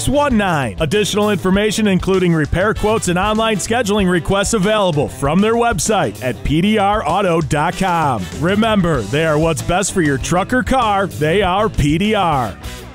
619. Additional information, including repair quotes and online scheduling requests, available from their website at PDRauto.com. Remember, they are what's best for your truck or car. They are PDR.